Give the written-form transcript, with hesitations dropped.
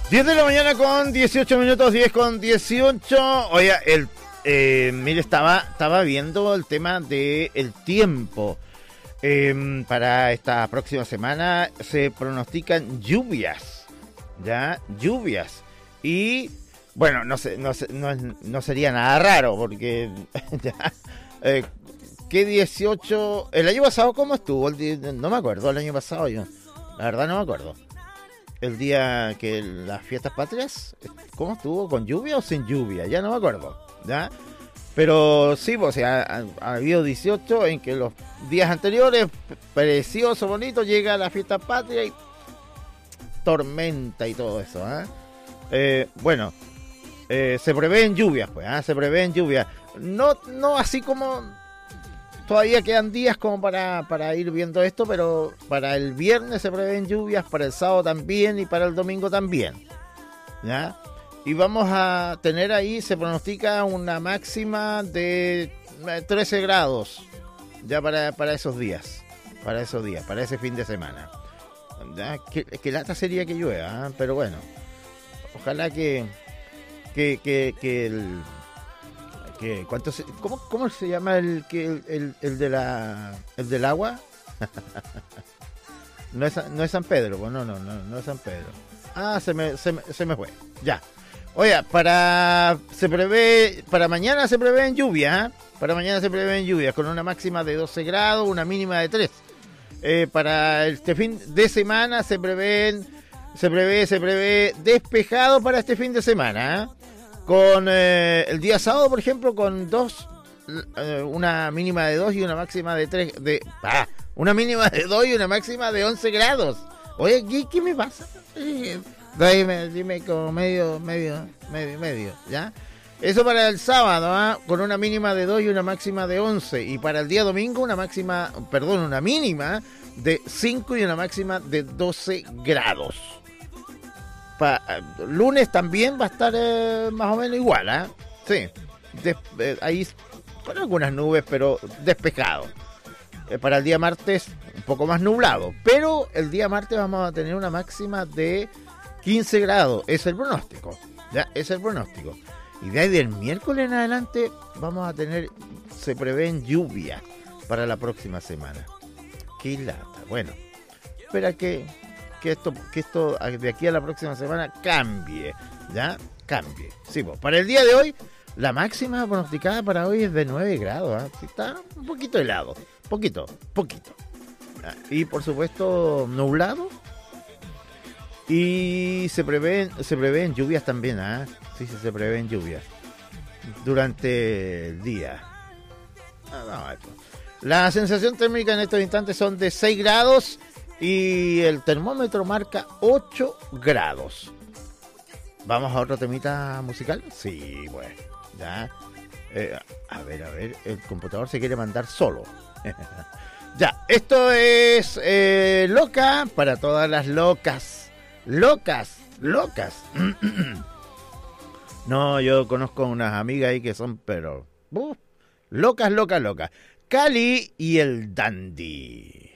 10 de la mañana con 18 minutos, 10 con 18. Oiga, mire, estaba viendo el tema del tiempo. Para esta próxima semana se pronostican lluvias, ¿ya? Lluvias. Y, bueno, no sería nada raro, porque ya... ¿Qué 18? ¿El año pasado cómo estuvo? No me acuerdo, el año pasado yo. La verdad no me acuerdo. El día que las fiestas patrias, ¿cómo estuvo? ¿Con lluvia o sin lluvia? Ya no me acuerdo, ¿ya? Pero sí, pues, o sea, ha habido 18 en que los días anteriores, precioso, bonito, llega la fiesta patria y tormenta y todo eso, bueno, se prevén lluvias, pues, se prevén lluvias. No así como... Todavía quedan días como para ir viendo esto, pero para el viernes se prevén lluvias, para el sábado también y para el domingo también, ¿ya? Y vamos a tener ahí, se pronostica una máxima de 13 grados, ya para esos días, para ese fin de semana. ¿Ya? Que lata sería que llueva, pero bueno, ojalá que el... ¿Cómo se llama el del agua? No es San Pedro, bueno, no es San Pedro. Se me fue. Ya. Oiga, para mañana se prevén lluvias, Para mañana se prevén lluvias con una máxima de 12 grados, una mínima de 3. Para este fin de semana se prevé despejado para este fin de semana, con el día sábado, por ejemplo, con una mínima de 2 y una máxima de 3, una mínima de 2 y una máxima de 11 grados. Oye, ¿qué me pasa? Dime como medio, ¿ya? Eso para el sábado, con una mínima de 2 y una máxima de 11. Y para el día domingo una mínima de 5 y una máxima de 12 grados. Lunes también va a estar más o menos igual, Sí, ahí con algunas nubes, pero despejado. Para el día martes un poco más nublado, pero el día martes vamos a tener una máxima de 15 grados, es el pronóstico, ya, es el pronóstico. Y de ahí del miércoles en adelante se prevén lluvias para la próxima semana. Qué lata. Bueno, espera que esto de aquí a la próxima semana cambie, ¿ya? Cambie. Sí, pues, para el día de hoy, la máxima pronosticada para hoy es de 9 grados, Sí, está un poquito helado, poquito. Y por supuesto, nublado. Y se prevén lluvias también, Sí, se prevén lluvias durante el día. La sensación térmica en estos instantes son de 6 grados y el termómetro marca 8 grados. ¿Vamos a otro temita musical? Sí, bueno, ya. A ver, el computador se quiere mandar solo. Ya, esto es Loca para todas las locas. Locas. No, yo conozco unas amigas ahí que son, pero... locas. Cali y el Dandy.